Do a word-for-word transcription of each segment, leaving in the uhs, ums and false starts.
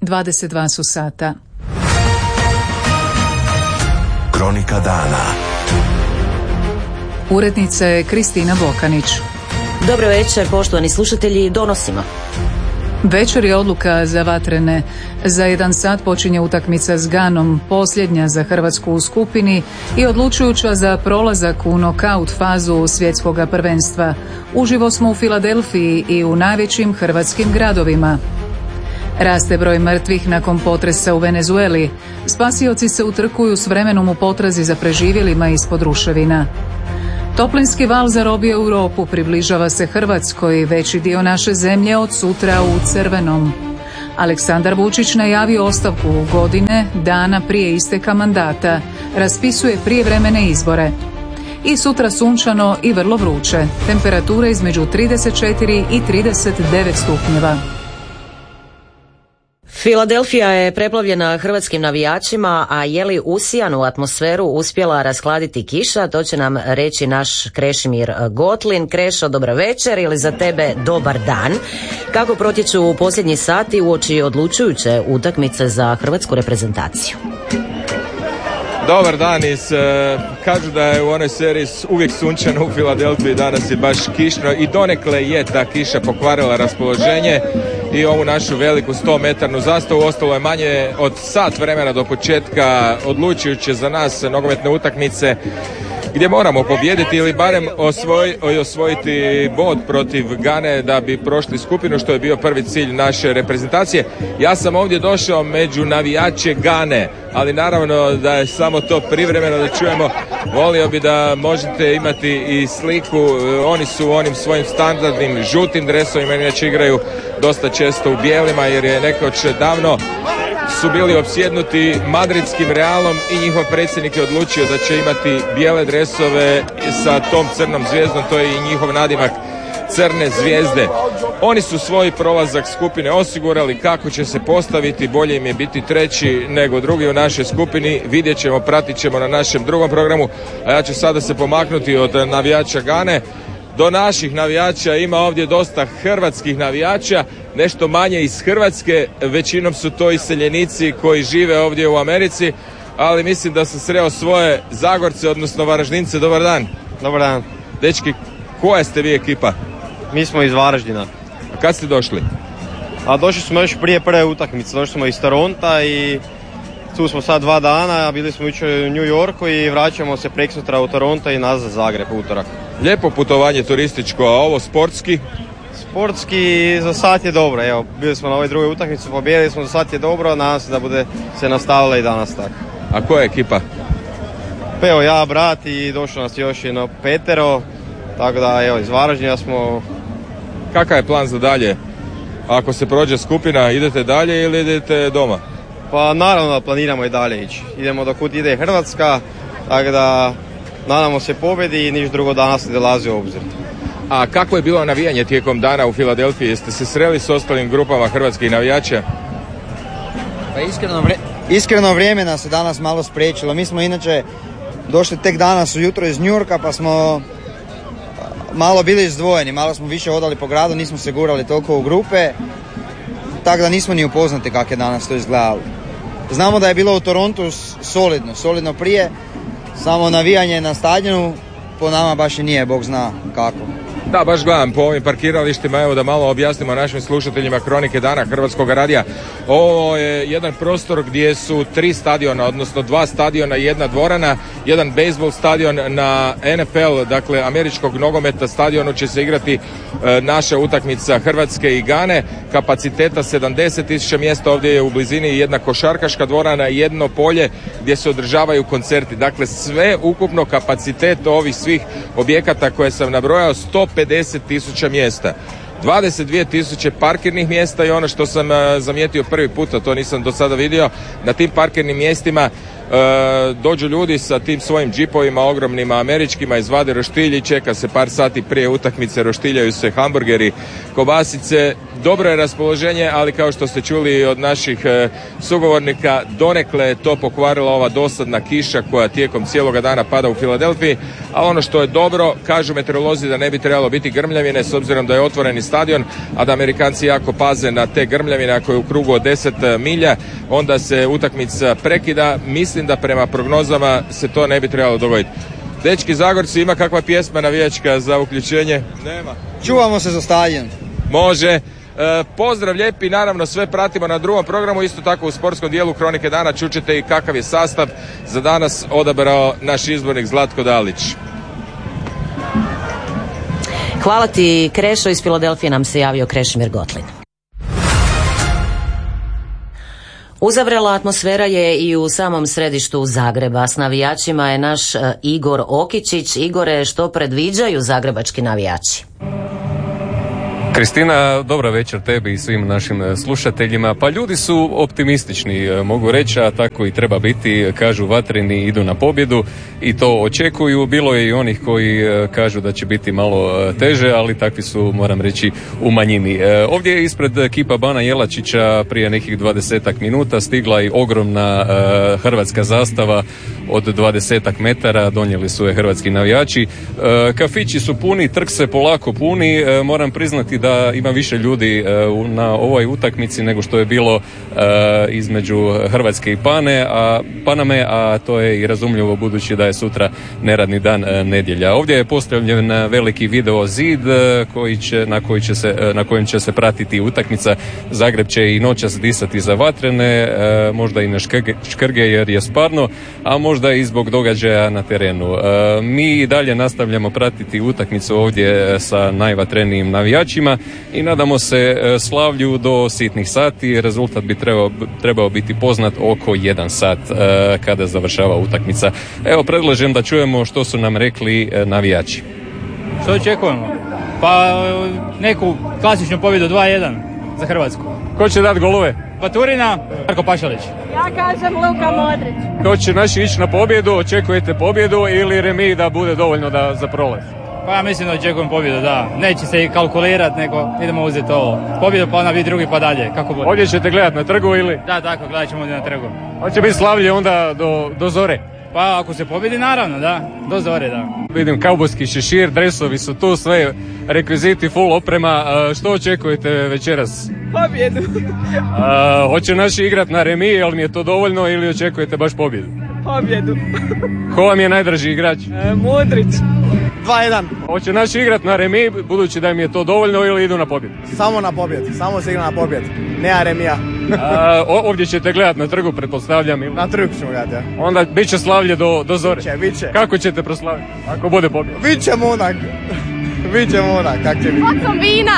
dvadeset dva su sata. Kronika dana. Urednica je Kristina Bokanić. Dobro večer, poštovani slušatelji, donosimo. Večer je odluka za vatrene. Za jedan sat počinje utakmica s Ganom, posljednja za Hrvatsku u skupini i odlučujuća za prolazak u nokaut fazu svjetskog prvenstva. Uživo smo u Filadelfiji i u najvećim hrvatskim gradovima. Raste broj mrtvih nakon potresa u Venezueli. Spasioci se utrkuju s vremenom u potrazi za preživjelima ispod ruševina. Toplinski val zarobio Europu, približava se Hrvatskoj, veći dio naše zemlje od sutra u crvenom. Aleksandar Vučić najavio ostavku u godine, dana prije isteka mandata, raspisuje prijevremene izbore. I sutra sunčano i vrlo vruće, temperature između trideset četiri i trideset devet stupnjeva. Filadelfija je preplavljena hrvatskim navijačima, a je li usijanu atmosferu uspjela raskladiti kiša, to će nam reći naš Krešimir Gotlin. Krešo, dobro večer ili za tebe dobar dan. Kako protječu posljednji sati uoči odlučujuće utakmice za hrvatsku reprezentaciju? Dobar dan. Iz, uh, kažu da je u onoj seriji uvijek sunčano, u Filadelfiji danas je baš kišno i donekle je ta kiša pokvarila raspoloženje i ovu našu veliku sto metarnu zastavu. Ostalo je manje od sat vremena do početka odlučujuće za nas nogometne utakmice gdje moramo pobijediti ili barem osvoj, osvojiti bod protiv Gane da bi prošli skupinu, što je bio prvi cilj naše reprezentacije. Ja sam ovdje došao među navijače Gane, ali naravno da je samo to privremeno, da čujemo. Volio bi da možete imati i sliku. Oni su u onim svojim standardnim žutim dresovima, inače igraju dosta često u bijelima, jer je nekoć davno su bili opsjednuti madridskim Realom i njihov predsjednik je odlučio da će imati bijele dresove sa tom crnom zvijezdom, to je i njihov nadimak, crne zvijezde. Oni su svoj prolazak skupine osigurali. Kako će se postaviti, bolje im je biti treći nego drugi u našoj skupini, vidjet ćemo, pratit ćemo na našem drugom programu, a ja ću sada se pomaknuti od navijača Gane do naših navijača. Ima ovdje dosta hrvatskih navijača, nešto manje iz Hrvatske, većinom su to iseljenici koji žive ovdje u Americi, ali mislim da sam sreo svoje Zagorce, odnosno Varaždince. Dobar dan. Dobar dan. Dečki, koja ste vi ekipa? Mi smo iz Varaždina. A kad ste došli? A došli smo još prije prve utakmice, došli smo iz Toronta i tu smo sad dva dana, bili smo jučer u New Yorku i vraćamo se preksutra u Toronto i nazad Zagreb utorak. Lijepo putovanje turističko, a ovo sportski? Sportski za sad je dobro, evo, bili smo na ovoj drugoj utakmici, pobijedili smo, za sad je dobro, nadam se da bude se nastavila i danas tako. A koja je ekipa? Pa evo, ja, brat i došlo nas još jedno petero, tako da evo, iz Varaždina smo. Kakav je plan za dalje? Ako se prođe skupina, idete dalje ili idete doma? Pa naravno da planiramo i dalje ići. Idemo do kud ide Hrvatska, tako da nadamo se pobjedi i niš drugo danas ne dolazi u obzir. A kako je bilo navijanje tijekom dana u Filadelfiji? Jeste se sreli s ostalim grupama hrvatskih navijača? Pa iskreno, vre, iskreno vrijeme nas je danas malo spriječilo. Mi smo inače došli tek danas ujutro iz New Yorka, pa smo malo bili izdvojeni, malo smo više hodali po gradu, nismo se gurali toliko u grupe, tako da nismo ni upoznati kako je danas to izgledalo. Znamo da je bilo u Torontu solidno, solidno prije, samo navijanje na stadionu po nama baš i nije, Bog zna kako. Da, baš gledam po ovim parkiralištima, evo da malo objasnimo našim slušateljima Kronike dana Hrvatskog radija. Ovo je jedan prostor gdje su tri stadiona, odnosno dva stadiona i jedna dvorana, jedan bejsbol stadion na N F L, dakle američkog nogometa stadionu će se igrati e, naša utakmica Hrvatske i Gane, kapaciteta sedamdeset tisuća mjesta, ovdje je u blizini jedna košarkaška dvorana i jedno polje gdje se održavaju koncerti. Dakle, sve ukupno kapacitet ovih svih objekata koje sam nabrojao, sto pedeset tisuća mjesta. dvadeset dvije tisuće parkirnih mjesta i ono što sam uh, zamijetio prvi puta, to nisam do sada vidio, na tim parkirnim mjestima E, dođu ljudi sa tim svojim džipovima ogromnima američkima, izvade roštilji, čeka se par sati prije utakmice, roštiljaju se hamburgeri, kobasice. Dobro je raspoloženje, ali kao što ste čuli od naših e, sugovornika, donekle je to pokvarila ova dosadna kiša koja tijekom cijeloga dana pada u Filadelfiji, a ono što je dobro, kažu meteorolozi da ne bi trebalo biti grmljavine s obzirom da je otvoreni stadion, a da Amerikanci jako paze na te grmljavine. Ako je u krugu od deset milja, onda se utakmica prekida. Mislim da prema prognozama se to ne bi trebalo dogoditi. Dečki Zagorci, ima kakva pjesma navijačka za uključenje? Nema. Čuvamo se za stadion. Može. E, pozdrav lijepi, naravno sve pratimo na drugom programu, isto tako u sportskom dijelu Kronike dana čućete i kakav je sastav za danas odabrao naš izbornik Zlatko Dalić. Hvala ti, Krešo. Iz Filadelfije nam se javio Krešimir Gotlin. Uzavrela atmosfera je i u samom središtu Zagreba. S navijačima je naš Igor Okičić. Igore, što predviđaju zagrebački navijači? Kristina, dobra večer tebi i svim našim slušateljima. Pa ljudi su optimistični, mogu reći, a tako i treba biti. Kažu vatreni idu na pobjedu i to očekuju. Bilo je i onih koji kažu da će biti malo teže, ali takvi su, moram reći, u manjini. Ovdje je ispred ekipa Bana Jelačića prije nekih dvadesetak minuta stigla i ogromna uh, hrvatska zastava od dvadesetak metara. Donijeli su je hrvatski navijači. Uh, kafići su puni, trg se polako puni. Uh, moram priznati da ima više ljudi uh, na ovoj utakmici nego što je bilo uh, između Hrvatske i Pane, a Paname, a to je i razumljivo budući da je sutra neradni dan, uh, nedjelja. Ovdje je postavljen veliki video zid uh, koji će, na, koji će se, uh, na kojem će se pratiti utakmica. Zagreb će i noćas disati za vatrene, uh, možda i na škrge, škrge jer je sparno, a možda i zbog događaja na terenu. Uh, mi i dalje nastavljamo pratiti utakmicu ovdje sa najvatrenijim navijačima i nadamo se slavlju do sitnih sati. Rezultat bi trebao, trebao biti poznat oko jedan sat uh, kada završava utakmica. Evo, predlažem da čujemo što su nam rekli uh, navijači. Što očekujemo? Pa neku klasičnu pobjedu dva jedan za Hrvatsku. Ko će dati golove? Baturina, Marko Pašalić. Ja kažem Luka Modrić. Ko će naši ići na pobjedu? Očekujete pobjedu ili remi da bude dovoljno da za prolaz? Pa ja mislim da očekujem pobjedu, da. Neće se i kalkulirati, nego idemo uzeti ovo. Pobjedu pa ona biti drugi pa dalje, kako bude. Ovdje ćete gledati na trgu ili? Da, tako, gledat ćemo ovdje na trgu. Hoće biti slavlje onda do, do zore? Pa ako se pobjedi, naravno, da. Do zore, da. Vidim kaubojski šešir, dresovi su tu, sve rekviziti, full oprema. Što očekujete večeras? Pobjedu. A, hoće naši igrat na remi, jel mi je to dovoljno ili očekujete baš pobjedu? Pobjedu. Ko vam je najdraži igrač? E, Modrić. dva jedan. Hoće naši igrat na remi, budući da im je to dovoljno ili idu na pobjedu? Samo na pobjedu, samo se igra na pobjedu. Nema remija. A, ovdje ćete gledat na trgu, pretpostavljam, ili? Na trgu ćemo gledati, ja. Onda bit će slavlje do, do zore. Biće, biće. Kako ćete proslaviti, ako bude pobjeda? Bićemo onak. Bićemo onak, kak će biti. Potom vina.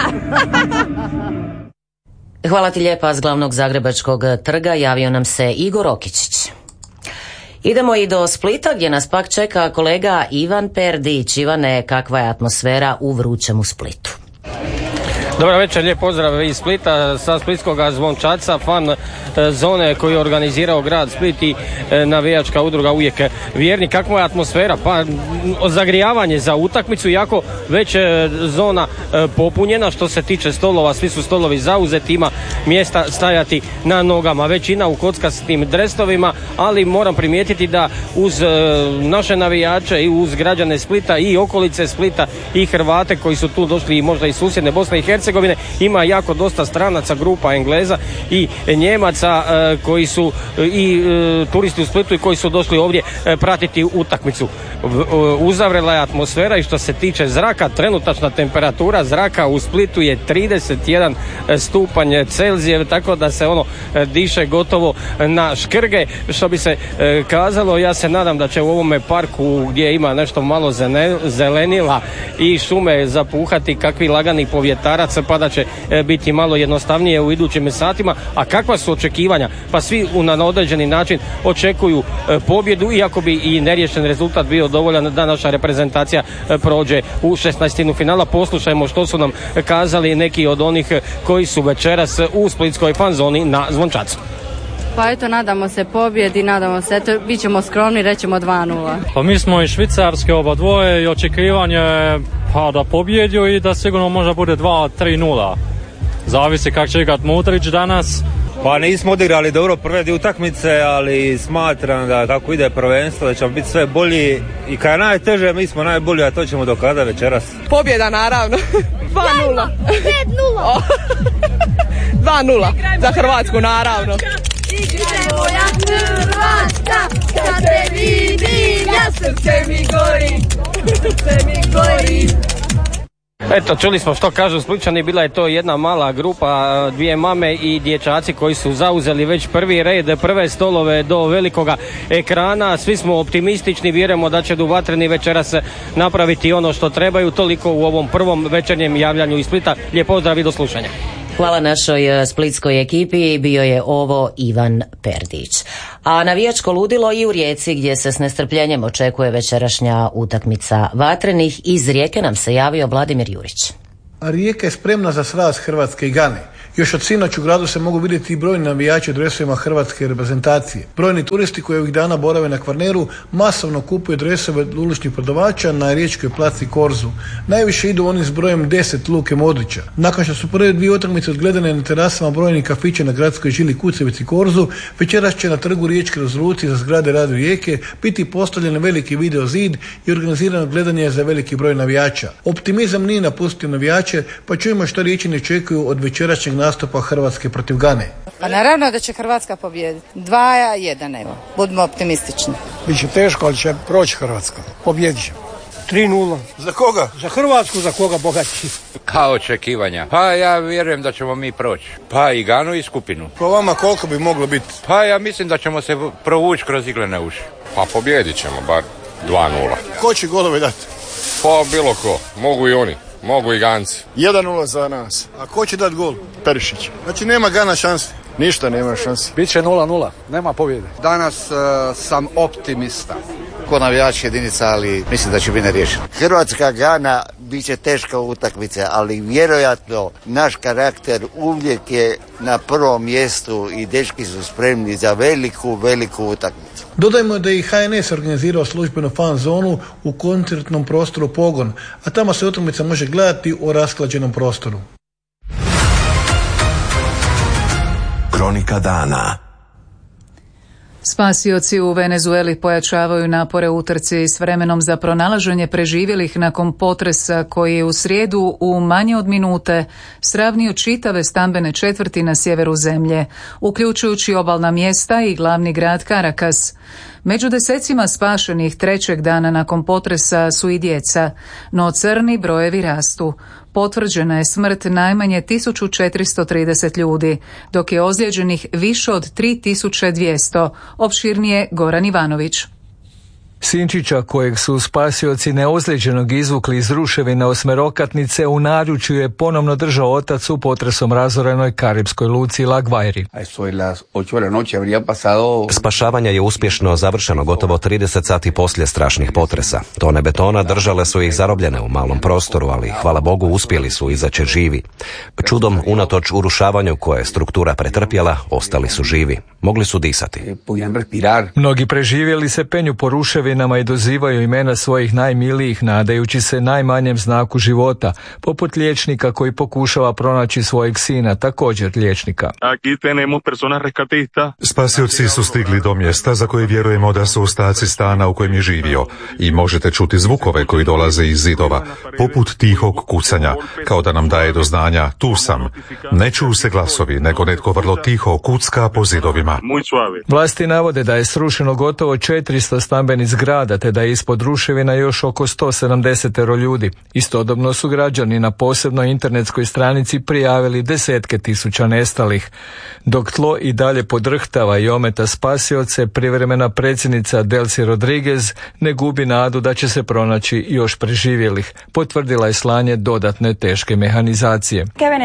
Hvala ti lijepa. S glavnog zagrebačkog trga javio nam se Igor Okičić. Idemo i do Splita gdje nas pak čeka kolega Ivan Perdić. Ivane, kakva je atmosfera u vrućem Splitu? Dobar večer, lijep pozdrav iz Splita, sa splitskog Zvončaca, fan zone koju je organizirao grad Split i navijačka udruga Uvijek vjerni. Kakva je atmosfera? Pa zagrijavanje za utakmicu, iako već zona popunjena što se tiče stolova, svi su stolovi zauzeti, ima mjesta stajati na nogama, većina u kockastim dresovima, ali moram primijetiti da uz naše navijače i uz građane Splita i okolice Splita i Hrvate koji su tu došli i možda i susjedne Bosne i Hercegovine, ima jako dosta stranaca, grupa Engleza i Njemaca koji su i turisti u Splitu i koji su došli ovdje pratiti utakmicu. Uzavrela je atmosfera i što se tiče zraka, trenutačna temperatura zraka u Splitu je trideset jedan stupanj Celzijev, tako da se ono diše gotovo na škrge, što bi se kazalo. Ja se nadam da će u ovome parku gdje ima nešto malo zelenila i šume zapuhati kakvi lagani povjetarac, pa da će biti malo jednostavnije u idućim satima. A kakva su očekivanja? Pa svi na određeni način očekuju pobjedu, iako bi i neriješen rezultat bio dovoljan da naša reprezentacija prođe u šesnaestinu finala. Poslušajmo što su nam kazali neki od onih koji su večeras u splitskoj fanzoni na Zvončacu. Pa eto, nadamo se pobjedi, nadamo se, eto, bit ćemo skromni, rećemo dva nula. Pa mi smo iz Švicarske oba dvoje i očekivanje pa da pobjedio i da sigurno možda bude dva tri nula. Zavisi kako će igrat Mudrić danas. Pa nismo odigrali dobro prve dvije utakmice, ali smatram da kako ide prvenstvo da ćemo biti sve bolji i kad je najteže mi smo najbolji, a to ćemo dokazati večeras. Pobjeda naravno. dva nula. pet nula. dva nula za Hrvatsku naravno. Igraj moja Hrvatska, kad te vidim, ja srce mi gori, srce mi gori. Eto, čuli smo što kažu Splićani, bila je to jedna mala grupa, dvije mame i dječaci koji su zauzeli već prvi red, prve stolove do velikoga ekrana. Svi smo optimistični, vjerujemo da će Vatreni večeras napraviti ono što trebaju. Toliko u ovom prvom večernjem javljanju iz Splita. Lijep pozdrav i do slušanja. Hvala našoj splitskoj ekipi, bio je ovo Ivan Perdić. A navijačko ludilo i u Rijeci gdje se s nestrpljenjem očekuje večerašnja utakmica Vatrenih. Iz Rijeke nam se javio Vladimir Jurić. Rijeka je spremna za sraz Hrvatske i Gane. Još od sinoć u gradu se mogu vidjeti i brojni navijači u dresovima hrvatske reprezentacije. Brojni turisti koji ovih dana borave na Kvarneru masovno kupuju dresove od uličnih prodavača na riječkoj placi Korzu. Najviše idu oni s brojem deset Luke Modrića. Nakon što su prve dvije utakmice odgledane na terasama brojnih kafića na gradskoj žili Kucevici Korzu, večeras će na trgu Riječke rezolucije za zgrade Radio Rijeke biti postavljen veliki video zid i organizirano gledanje za veliki broj navijača. Optimizam nije napustio navijače, pa čujemo što Riječani očekuju od večerašnjeg nastupa Hrvatske protiv Gane. Pa naravno da će Hrvatska pobijediti. dva jedan, evo. Budimo optimistični. Biće teško, ali će proći Hrvatska. Pobjedit će. tri nula. Za koga? Za Hrvatsku, za koga bogaći. Kao očekivanja. Pa ja vjerujem da ćemo mi proći. Pa i Ganu i skupinu. Po vama koliko bi moglo biti? Pa ja mislim da ćemo se provući kroz iglene uši. Pa pobjedit ćemo bar dva nula. Ko će golove dati? Pa bilo ko. Mogu i oni. Mogu i Ganci. jedan nula za nas. A ko će dati gol? Perišić. Znači nema Gana šanse? Ništa nema šanse. Biće nula nula. Nema pobjede. Danas uh, sam optimista. Ko navijač jedinica, ali mislim da će biti neriješeno. Hrvatska Gana biće teška utakmica, ali vjerojatno naš karakter uvijek je na prvom mjestu i dečki su spremni za veliku, veliku utakmicu. Dodajmo da je i H N S organizirao službenu fan zonu u koncertnom prostoru Pogon, a tamo se utakmica može gledati u rasklađenom prostoru. Kronika dana. Spasioci u Venezueli pojačavaju napore u utrci s vremenom za pronalaženje preživjelih nakon potresa koji je u srijedu u manje od minute sravnio čitave stambene četvrti na sjeveru zemlje, uključujući obalna mjesta i glavni grad Caracas. Među desecima spašenih trećeg dana nakon potresa su i djeca, no crni brojevi rastu. Potvrđena je smrt najmanje tisuću četiristo trideset ljudi, dok je ozlijeđenih više od tri tisuće dvjesto, opširnije Goran Ivanović. Sinčića, kojeg su spasioci neozlijeđenog izvukli iz ruševina osmerokatnice, u naručju je ponovno držao otac u potresom razorenoj karibskoj luci La Guairi. Spašavanje je uspješno završeno gotovo trideset sati poslije strašnih potresa. Tone betona držale su ih zarobljene u malom prostoru, ali hvala Bogu uspjeli su izaći živi. Čudom, unatoč urušavanju koje je struktura pretrpjela, ostali su živi. Mogli su disati. Mnogi preživjeli se penju po ruševinama i dozivaju imena svojih najmilijih, nadajući se najmanjem znaku života, poput liječnika koji pokušava pronaći svojeg sina, također liječnika. Spasioci su stigli do mjesta za koje vjerujemo da su ostaci stana u kojem je živio i možete čuti zvukove koji dolaze iz zidova, poput tihog kucanja, kao da nam daje do znanja tu sam. Ne čuju se glasovi, nego netko vrlo tiho kucka po zidovima. Vlasti navode da je srušeno gotovo četiristo stambenih zgrada, te da je ispod ruševina još oko sto sedamdeset ljudi. Istodobno su građani na posebnoj internetskoj stranici prijavili desetke tisuća nestalih. Dok tlo i dalje podrhtava i ometa spasioce, privremena predsjednica Delcy Rodriguez ne gubi nadu da će se pronaći još preživjelih. Potvrdila je slanje dodatne teške mehanizacije.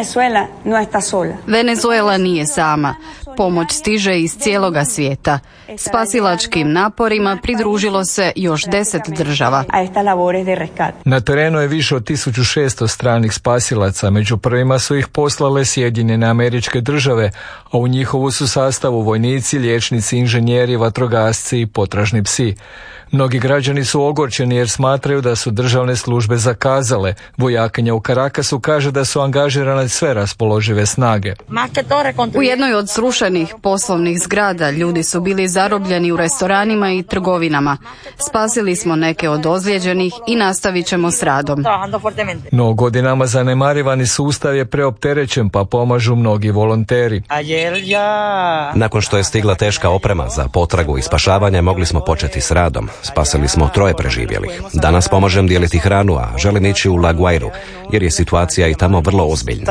Venezuela nije sama. Pomoć stiže iz cijeloga svijeta. Spasilačkim naporima pridružilo pridružilo se još deset država. Na terenu je više od tisuću šesto stranih spasilaca, među prvima su ih poslale Sjedinjene Američke Države, a u njihovu su sastavu vojnici, liječnici, inženjeri, vatrogasci i potražni psi. Mnogi građani su ogorčeni jer smatraju da su državne službe zakazale. Vojakinja u Carakasu kaže da su angažirane sve raspoložive snage. U jednoj od srušenih poslovnih zgrada ljudi su bili zarobljeni u restoranima i trgovinama. Spasili smo neke od ozlijeđenih i nastavit ćemo s radom. No godinama zanemarivani sustav je preopterećen, pa pomažu mnogi volonteri. Nakon što je stigla teška oprema za potragu i spašavanje, mogli smo početi s radom. Spasili smo troje preživjelih. Danas pomažem dijeliti hranu, a želim ići u La Guairu, jer je situacija i tamo vrlo ozbiljna.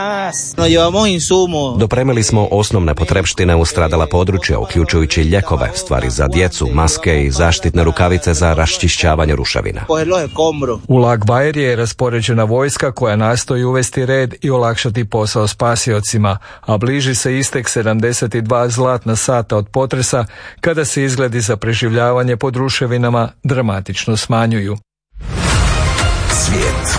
Dopremili smo osnovne potrepštine u stradala područja, uključujući ljekove, stvari za djecu, maske i zaštitne rukavice za raščišćavanje ruševina. U La Guairi je raspoređena vojska koja nastoji uvesti red i olakšati posao spasiocima, a bliži se istek sedamdeset dva zlatna sata od potresa, kada se izgledi za preživljavanje pod ruševinama dramatično smanjuju. Svijet.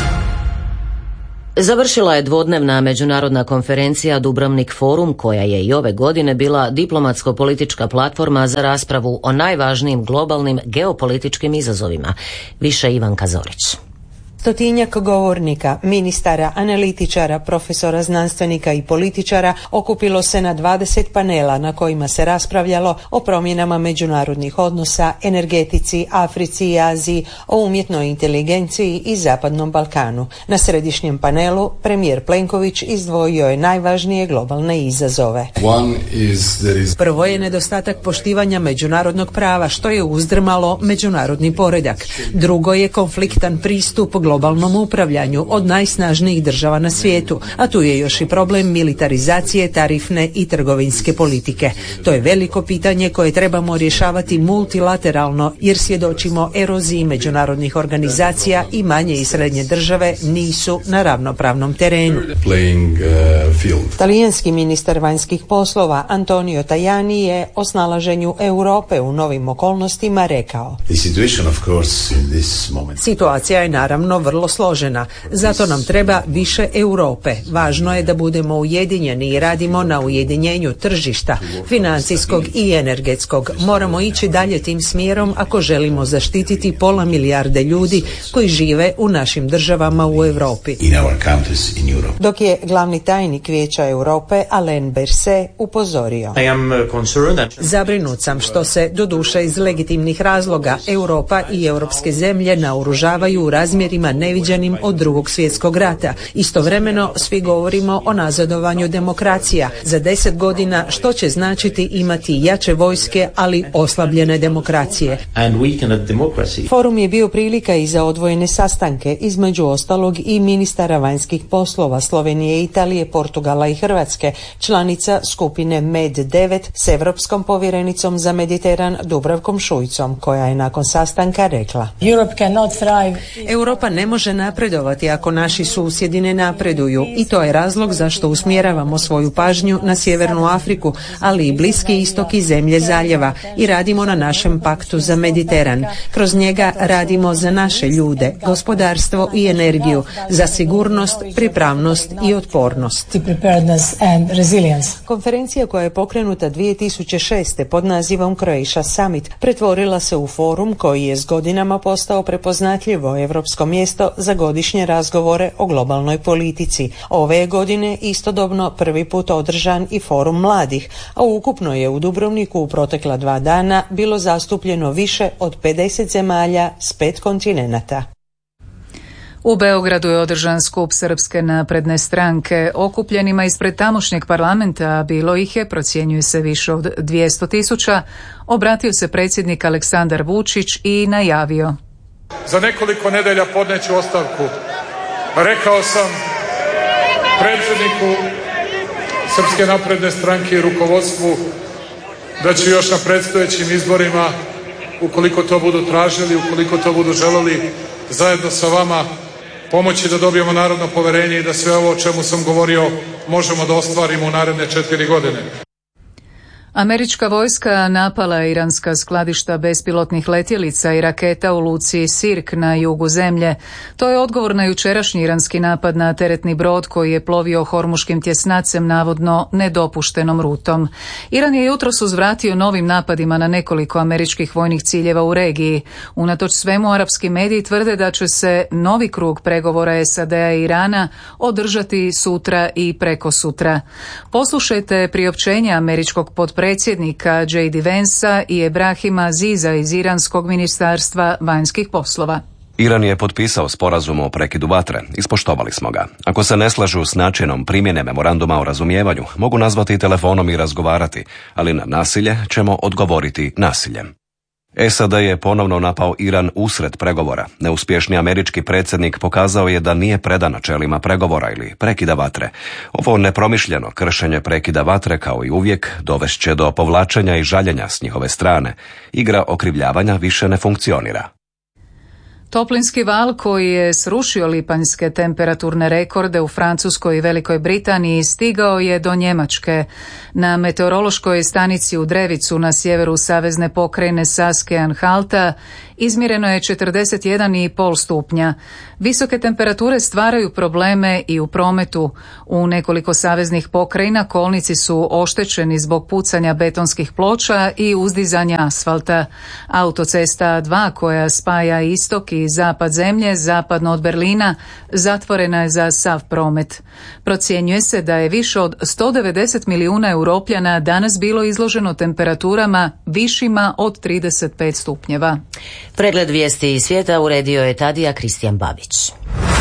Završila je dvodnevna međunarodna konferencija Dubrovnik Forum, koja je i ove godine bila diplomatsko-politička platforma za raspravu o najvažnijim globalnim geopolitičkim izazovima. Više Ivanka Zorić. Stotinjak govornika, ministara, analitičara, profesora, znanstvenika i političara okupilo se na dvadeset panela na kojima se raspravljalo o promjenama međunarodnih odnosa, energetici, Africi i Aziji, o umjetnoj inteligenciji i Zapadnom Balkanu. Na središnjem panelu premijer Plenković izdvojio je najvažnije globalne izazove. Prvo je nedostatak poštivanja međunarodnog prava, što je uzdrmalo međunarodni poredak. Drugo je konfliktan pristup globalnom upravljanju od najsnažnijih država na svijetu, a tu je još i problem militarizacije, tarifne i trgovinske politike. To je veliko pitanje koje trebamo rješavati multilateralno, jer svjedočimo eroziji međunarodnih organizacija i manje i srednje države nisu na ravnopravnom terenu. Talijanski ministar vanjskih poslova Antonio Tajani je o snalaženju Europe u novim okolnostima rekao: situacija je naravno vrlo složena, zato nam treba više Europe. Važno je da budemo ujedinjeni i radimo na ujedinjenju tržišta, financijskog i energetskog. Moramo ići dalje tim smjerom ako želimo zaštititi pola milijarde ljudi koji žive u našim državama u Europi. Dok je glavni tajnik Vijeća Europe Alain Berset upozorio: zabrinut sam što se, doduše iz legitimnih razloga, Europa i europske zemlje naoružavaju u razmjerima neviđenim od drugog svjetskog rata. Istovremeno svi govorimo o nazadovanju demokracija. Za deset godina što će značiti imati jače vojske, ali oslabljene demokracije. Forum je bio prilika i za odvojene sastanke, između ostalog i ministara vanjskih poslova Slovenije, Italije, Portugala i Hrvatske, članica skupine Med devet s europskom povjerenicom za Mediteran Dubravkom Šuicom, koja je nakon sastanka rekla: Europa ne može napredovati ako naši susjedi ne napreduju, i to je razlog zašto usmjeravamo svoju pažnju na Sjevernu Afriku, ali i Bliski istok i zemlje zaljeva, i radimo na našem paktu za Mediteran. Kroz njega radimo za naše ljude, gospodarstvo i energiju, za sigurnost, pripravnost i otpornost. Konferencija koja je pokrenuta dvije tisuće šeste pod nazivom Croatia Summit pretvorila se u forum koji je s godinama postao prepoznatljivo europsko mjesto za godišnje razgovore o globalnoj politici. Ove je godine istodobno prvi put održan i forum mladih, a ukupno je u Dubrovniku u protekla dva dana bilo zastupljeno više od pedeset zemalja s pet kontinenata. U Beogradu je održan skup Srpske napredne stranke. Okupljenima ispred tamošnjeg parlamenta, bilo ih je, procjenjuje se, više od dvjesto tisuća, obratio se predsjednik Aleksandar Vučić i najavio: za nekoliko nedelja podneću ostavku. Rekao sam predsjedniku Srpske napredne stranke i rukovodstvu da ću još na predstojećim izborima, ukoliko to budu tražili, ukoliko to budu želeli, zajedno sa vama pomoći da dobijemo narodno poverenje i da sve ovo o čemu sam govorio možemo da ostvarimo u naredne četiri godine. Američka vojska napala je iranska skladišta bespilotnih letjelica i raketa u luci Sirk na jugu zemlje. To je odgovor na jučerašnji iranski napad na teretni brod koji je plovio Hormuškim tjesnacem navodno nedopuštenom rutom. Iran je jutros uzvratio novim napadima na nekoliko američkih vojnih ciljeva u regiji. Unatoč svemu, arapski mediji tvrde da će se novi krug pregovora S A D-a i Irana održati sutra i prekosutra. Poslušajte priopćenje američkog potpredsjednika predsjednika J D Vansa i Ebrahima Aziza iz iranskog ministarstva vanjskih poslova. Iran je potpisao sporazum o prekidu vatre, ispoštovali smo ga. Ako se ne slažu s načinom primjene memoranduma o razumijevanju, mogu nazvati telefonom i razgovarati, ali na nasilje ćemo odgovoriti nasiljem. S A D je ponovno napao Iran usred pregovora. Neuspješni američki predsjednik pokazao je da nije predan načelima pregovora ili prekida vatre. Ovo nepromišljeno kršenje prekida vatre, kao i uvijek, dovešće do povlačenja i žaljenja s njihove strane. Igra okrivljavanja više ne funkcionira. Toplinski val koji je srušio lipanjske temperaturne rekorde u Francuskoj i Velikoj Britaniji stigao je do Njemačke. Na meteorološkoj stanici u Drevicu na sjeveru savezne pokrajine Saske-Anhalta izmjereno je četrdeset jedan zarez pet stupnja. Visoke temperature stvaraju probleme i u prometu. U nekoliko saveznih pokrajina kolnici su oštećeni zbog pucanja betonskih ploča i uzdizanja asfalta. Autocesta A dva koja spaja istok i zapad zemlje, zapadno od Berlina, zatvorena je za sav promet. Procjenjuje se da je više od sto devedeset milijuna Europljana danas bilo izloženo temperaturama višima od trideset pet stupnjeva. Pregled vijesti iz svijeta uredio je Tadija Kristijan Babić.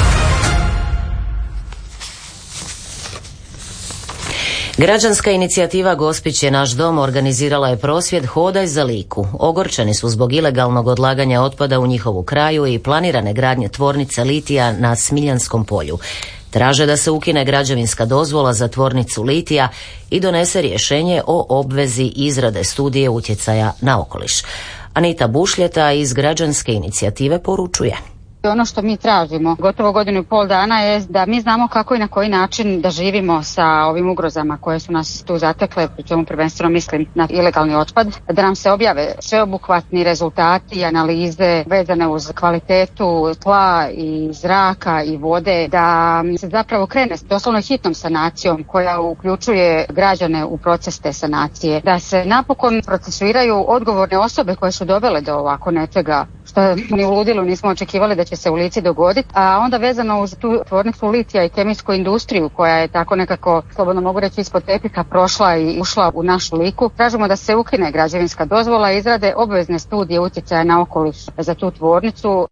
Građanska inicijativa Gospić je naš dom organizirala je prosvjed Hodaj za Liku. Ogorčeni su zbog ilegalnog odlaganja otpada u njihovu kraju i planirane gradnje tvornice litija na Smiljanskom polju. Traže da se ukine građevinska dozvola za tvornicu litija i donese rješenje o obvezi izrade studije utjecaja na okoliš. Anita Bušljeta iz Građanske inicijative poručuje. Ono što mi tražimo gotovo godinu i pol dana je da mi znamo kako i na koji način da živimo sa ovim ugrozama koje su nas tu zatekle, pri čemu prvenstveno mislim na ilegalni otpad, da nam se objave sveobuhvatni rezultati i analize vezane uz kvalitetu tla i zraka i vode, da se zapravo krene s doslovno hitnom sanacijom koja uključuje građane u proces te sanacije, da se napokon procesuiraju odgovorne osobe koje su dovele do ovako nečega što ni u ludilu nismo očekivali da će se u Lici dogoditi, a onda vezano uz tu tvornicu litija i kemijsku industriju koja je tako nekako, slobodno mogu reći, ispod tepiha prošla i ušla u našu Liku. Tražimo da se ukine građevinska dozvola i izrade obvezne studije utjecaja na okoliš za tu tvornicu.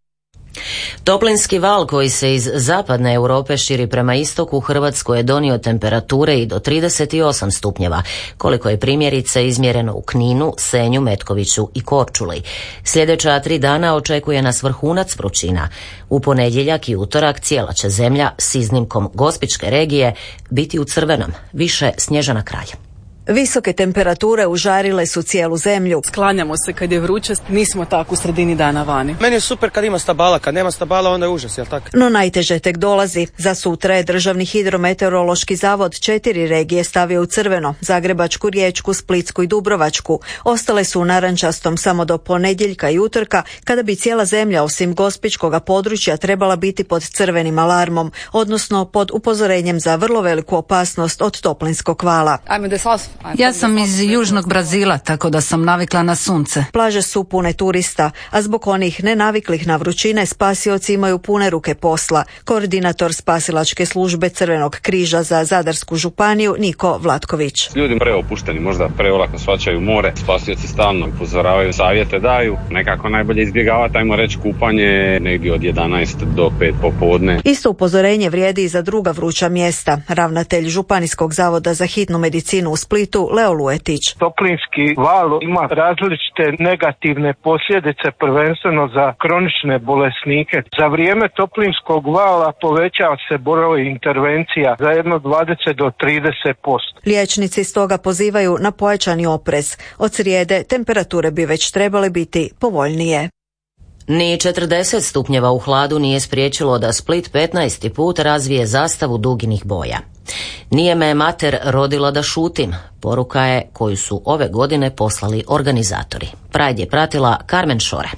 Toplinski val koji se iz zapadne Europe širi prema istoku u Hrvatsku je donio temperature i do trideset osam stupnjeva, koliko je primjerice izmjereno u Kninu, Senju, Metkoviću i Korčuli. Sljedeća tri dana očekuje nas vrhunac vrućina. U ponedjeljak i utorak cijela će zemlja, s iznimkom Gospićke regije, biti u crvenom, više snježana kraj. Visoke temperature užarile su cijelu zemlju. Sklanjamo se kad je vruće, nismo tako u sredini dana vani. Meni je super kad ima stabala, kad nema stabala onda je užas, jel tako? No najteže tek dolazi. Za sutra je Državni hidrometeorološki zavod četiri regije stavio u crveno: Zagrebačku, Riječku, Splitsku i Dubrovačku. Ostale su u narančastom samo do ponedjeljka i utorka, kada bi cijela zemlja osim gospićkoga područja trebala biti pod crvenim alarmom, odnosno pod upozorenjem za vrlo veliku opasnost od toplinskog vala. Ja sam iz južnog Brazila, tako da sam navikla na sunce. Plaže su pune turista, a zbog onih nenaviklih na vrućine spasioci imaju pune ruke posla. Koordinator spasilačke službe Crvenog križa za Zadarsku županiju Niko Vlatković. Ljudi preopušteni, možda preolako shvaćaju more, spasioci stalno upozoravaju, savjete daju, nekako najbolje izbjegavati, ajmo reći, kupanje negdje od jedanaest do pet popodne. Isto upozorenje vrijedi i za druga vruća mjesta. Ravnatelj Županijskog zavoda za hitnu medicinu u Splitu Leo Luetić. Toplinski val ima različite negativne posljedice, prvenstveno za kronične bolesnike. Za vrijeme toplinskog vala povećava se broj intervencija za jedno dvadeset do trideset posto. Liječnici stoga pozivaju na pojačani oprez. Od srijede temperature bi već trebale biti povoljnije. Ni četrdeset stupnjeva u hladu nije spriječilo da Split petnaesti put razvije zastavu duginih boja. Nije me mater rodila da šutim, poruka je koju su ove godine poslali organizatori. Pride je pratila Carmen Šore.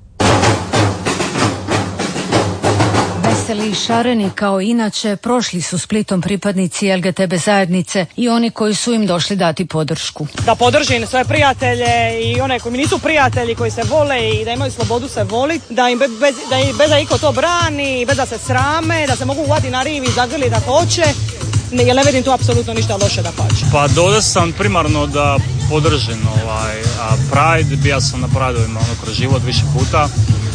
Veseli i šareni kao inače prošli su Splitom pripadnici L G T B zajednice i oni koji su im došli dati podršku. Da podržim svoje prijatelje i one koji mi nisu prijatelji, koji se vole i da imaju slobodu se voliti, da im bez, da im bez da iko to brani, bez da se srame, da se mogu uvati na rivi i zagrli da hoće, jer ne vidim tu apsolutno ništa loše da pače. Pa dodao sam primarno da podržim ovaj, a Pride, bija sam na Prideovima ono, kroz život više puta.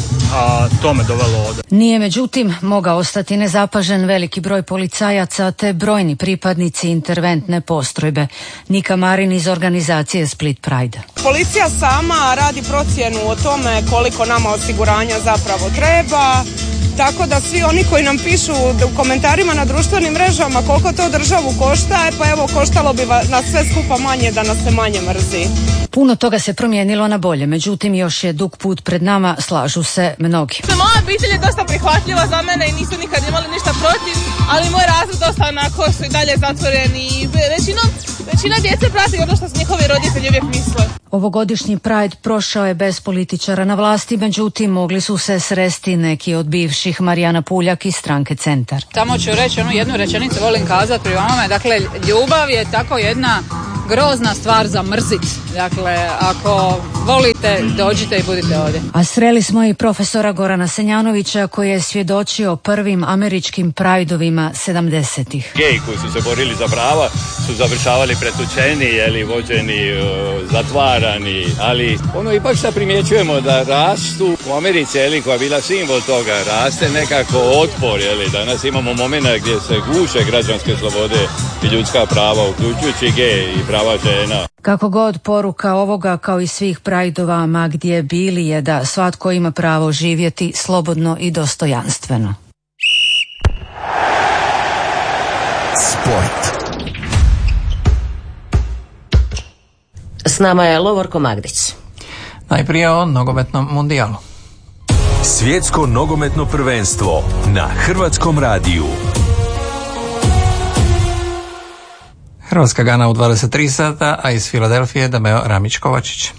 A to me dovelo ovdje. Nije međutim mogao ostati nezapažen veliki broj policajaca te brojni pripadnici interventne postrojbe. Nika Marin iz organizacije Split Pride. Policija sama radi procjenu o tome koliko nama osiguranja zapravo treba, tako da svi oni koji nam pišu u komentarima na društvenim mrežama koliko to državu košta, pa evo koštalo bi nas sve skupa manje da nas se manje mrzi. Puno toga se promijenilo na bolje, međutim još je dug put pred nama, slažu se mnogi. Moja obitelj je dosta prihvatljiva za mene i nisu nikad imali ništa protiv, ali moj razred dosta onako su i dalje zatvoreni i većinom, većina djece prati ono što su njihovi roditelji uvijek misle. Ovogodišnji Pride prošao je bez političara na vlasti, međutim mogli su se sresti neki od bivših. Marijana Puljak iz stranke Centar. Samo ću reći onu jednu rečenicu, volim kazati pri vama, dakle ljubav je tako jedna grozna stvar za mrzit. Dakle, ako volite, dođite i budite ovdje. A sreli smo i profesora Gorana Senjanovića koji je svjedočio prvim američkim Prideovima sedamdesetih. Geji koji su se borili za prava su završavali pretučeni, jeli, vođeni, zatvarani, ali ono ipak sad primjećujemo da rastu u Americi, jeli, koja je bila simbol toga, raste nekako otpor, jeli, danas imamo momenta gdje se guše građanske slobode i ljudska prava, uključujući gej i prava žena. Kako god, poruka ovoga kao i svih Prideova ma gdje bili je da svatko ima pravo živjeti slobodno i dostojanstveno. Sport. S nama je Lovorko Magdić. Najprije o nogometnom mundijalu. Svjetsko nogometno prvenstvo na Hrvatskom radiju. Hrvatska Gana u dvadeset tri sata, a iz Filadelfije Dameo Ramić-Kovačić.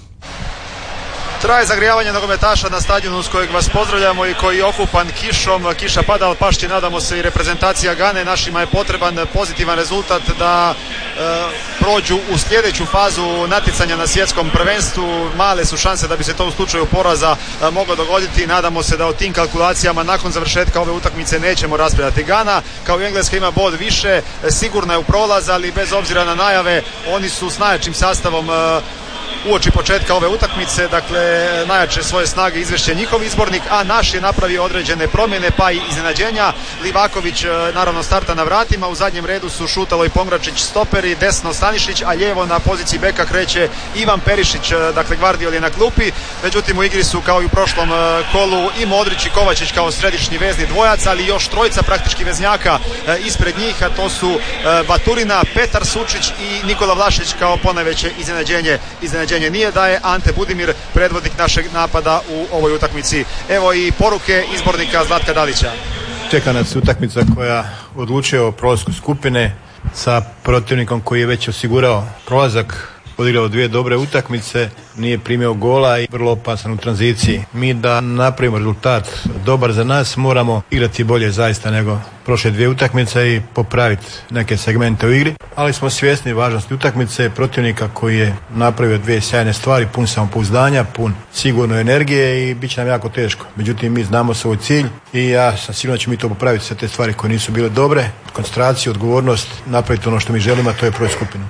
Traje zagrijavanje nogometaša na stadionu s kojeg vas pozdravljamo i koji je okupan kišom. Kiša pada, ali pašće, nadamo se, i reprezentacija Gane. Našima je potreban pozitivan rezultat da e, prođu u sljedeću fazu natjecanja na svjetskom prvenstvu. Male su šanse da bi se to u slučaju poraza e, moglo dogoditi. Nadamo se da o tim kalkulacijama nakon završetka ove utakmice nećemo raspravljati. Gana kao i Engleska ima bod više, e, sigurno je u prolaz, ali bez obzira na najave oni su s najjačim sastavom e, uoči početka ove utakmice, dakle najjače svoje snage izvešće njihov izbornik, a naš je napravio određene promjene pa i iznenađenja. Livaković naravno starta na vratima, u zadnjem redu su Šutalo i Pongračić stoperi, desno Stanišić, a lijevo na poziciji beka kreće Ivan Perišić, dakle Gvardiol je na klupi. Međutim u igri su kao i u prošlom kolu i Modrić i Kovačić kao središnji vezni dvojac, ali još trojica praktički veznjaka ispred njih, a to su Baturina, Petar Sučić i Nikola Vlašić kao ponajveće iznenađenje. Iznenađenje nije da je Ante Budimir predvodnik našeg napada u ovoj utakmici. Evo i poruke izbornika Zlatka Dalića. Čeka nas utakmica koja odlučuje o prolasku skupine sa protivnikom koji je već osigurao prolazak. Odigrao dvije dobre utakmice, nije primio gola i vrlo opasan u tranziciji. Mi da napravimo rezultat dobar za nas moramo igrati bolje zaista nego prošle dvije utakmice i popraviti neke segmente u igri. Ali smo svjesni važnosti utakmice, protivnika koji je napravio dvije sjajne stvari, pun samopouzdanja, pun sigurno energije i bit će nam jako teško. Međutim, mi znamo svoj cilj i ja sam siguran da ćemo mi to popraviti, sve te stvari koje nisu bile dobre, koncentraciju, odgovornost, napraviti ono što mi želimo, a to je prvoj skupinu.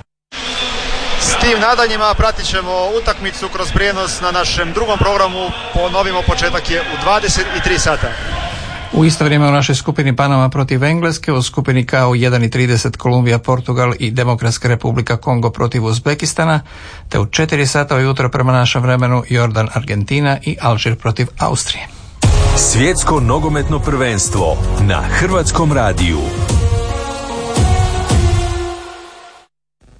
S tim nadanjima pratit ćemo utakmicu kroz prijenos na našem drugom programu. Ponovimo, početak je u dvadeset tri sata. U isto vrijeme u našoj skupini Panama protiv Engleske, u skupini K u jedan i trideset Kolumbija, Portugal i Demokratska republika Kongo protiv Uzbekistana, te u četiri sata ujutro prema našem vremenu Jordan, Argentina i Alžir protiv Austrije. Svjetsko nogometno prvenstvo na Hrvatskom radiju.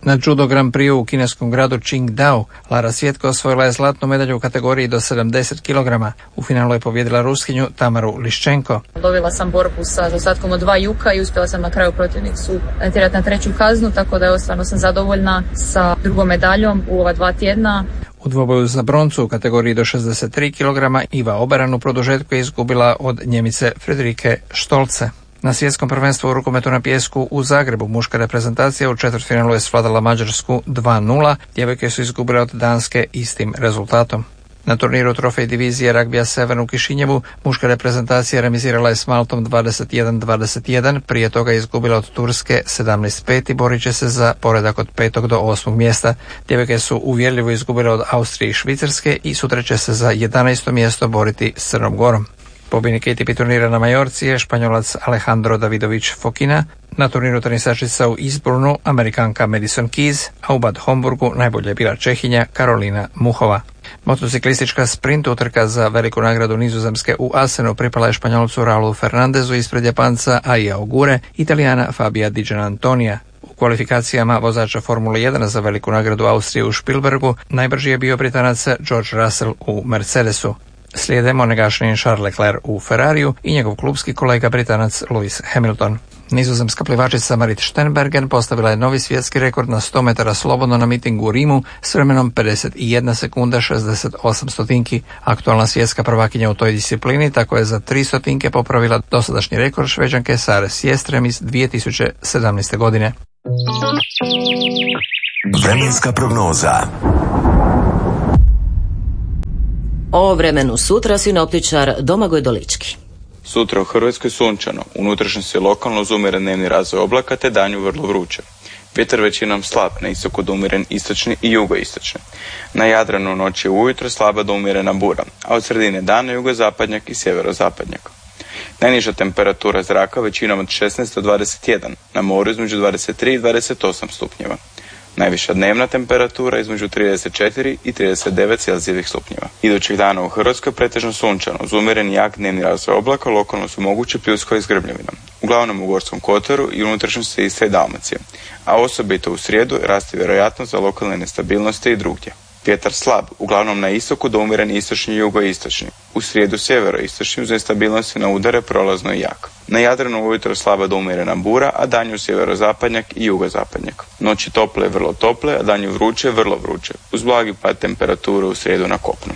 Na Judo Grand Prix u kineskom gradu Qingdao Lara Svjetko osvojila je zlatnu medalju u kategoriji do sedamdeset kilograma. U finalu je pobjedila Ruskinju Tamaru Liščenko. Dobila sam borbu sa zaostatkom od dva juka i uspjela sam na kraju protivnicu natjerati na treću kaznu, tako da je stvarno sam zadovoljna sa drugom medaljom u ova dva tjedna. U dvoboju za broncu u kategoriji do šezdeset tri kilograma Iva Oberan u produžetku je izgubila od Njemice Friederike Stolze. Na svjetskom prvenstvu u rukometu na pijesku u Zagrebu muška reprezentacija u četvrtfinalu je svladala Mađarsku dva nula, djevojke su izgubile od Danske istim rezultatom. Na turniru trofej divizije ragbija Sever u Kišinjevu muška reprezentacija remizirala je s Maltom dvadeset jedan dvadeset jedan, prije toga je izgubila od Turske sedamnaest pet i borit će se za poredak od petog do osmog mjesta. Djevojke su uvjerljivo izgubile od Austrije i Švicarske i sutra će se za jedanaesto mjesto boriti s Crnom Gorom. Pobjednik A T P turnira na Majorci je Španjolac Alejandro Davidović Fokina, na turniru tenisačica u Eastbournu Amerikanka Madison Keys, a u Bad Homburgu najbolja je bila Čehinja Karolina Muhova. Motociklistička sprint utrka za veliku nagradu Nizozemske u Asenu pripala je Španjolcu Raulu Fernandezu ispred Japanca Aija Ogure, Italijana Fabija Di Gianantonija. U kvalifikacijama vozača Formule jedan za veliku nagradu Austrije u Spielbergu najbrži je bio Britanac George Russell u Mercedesu. Slijede monegašenin Charles Leclerc u Ferrariju i njegov klubski kolega Britanac Lewis Hamilton. Nizozemska plivačica Marit Steenbergen postavila je novi svjetski rekord na sto metara slobodno na mitingu u Rimu s vremenom pedeset jedna sekunda šezdeset osam stotinki. Aktualna svjetska prvakinja u toj disciplini tako je za tri stotinke popravila dosadašnji rekord Šveđanke Sare Sjestrem iz dvije tisuće sedamnaeste. godine. Vremenska prognoza. O vremenu sutra sinoptičar Domagoj Dolički. Sutra u Hrvatskoj sunčano, unutrašnjosti je lokalno uz umjeren dnevni razvoj oblaka te danju vrlo vruće. Vjetar većinom slab, na istoku do umjeren istočni i jugoistočni. Na Jadranu noć je ujutro slaba do umjerena bura, a od sredine dana jugozapadnjak i sjeverozapadnjak. Najniža temperatura zraka većinom od šesnaest do dvadeset jedan, na moru između dvadeset tri i dvadeset osam stupnjeva. Najviša dnevna temperatura između trideset četiri i trideset devet celzijevih stupnjeva. Idućih dana u Hrvatskoj pretežno sunčano, uz umjeren jak dnevni razvoj oblaka, lokalno su moguće pljuskove i zgrbljevinom. Uglavnom u Gorskom kotaru i unutrašnjosti Istre i Dalmacije, a osobito u srijedu raste vjerojatnost za lokalne nestabilnosti i drugdje. Vjetar slab, uglavnom na istoku do umjeren istočni i jugoistočni. U srijedu sjeveroistočni uz nestabilnosti na udare prolazno i jak. Na Jadranu ujutro slaba do umjerena bura, a danju sjeverozapadnjak i jugozapadnjak. Noći tople vrlo tople, a danju vruće vrlo vruće, uz blagi pad temperature u srijedu na kopnu.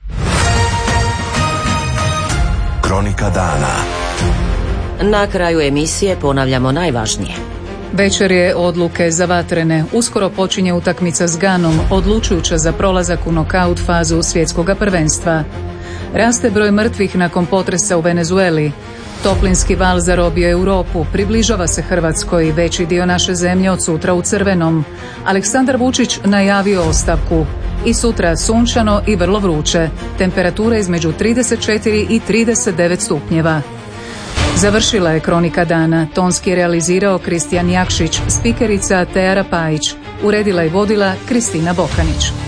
Kronika dana. Na kraju emisije ponavljamo najvažnije. Večer je odluke za vatrene. Uskoro počinje utakmica s Ganom, odlučujuća za prolazak u nokaut fazu svjetskoga prvenstva. Raste broj mrtvih nakon potresa u Venezueli. Toplinski val zarobio Europu, približava se Hrvatskoj, veći dio naše zemlje od sutra u crvenom. Aleksandar Vučić najavio ostavku. I sutra sunčano i vrlo vruće. Temperatura između trideset četiri i trideset devet stupnjeva. Završila je kronika dana. Tonski je realizirao Kristijan Jakšić, spikerica Teara Pajić. Uredila i vodila Kristina Bokanić.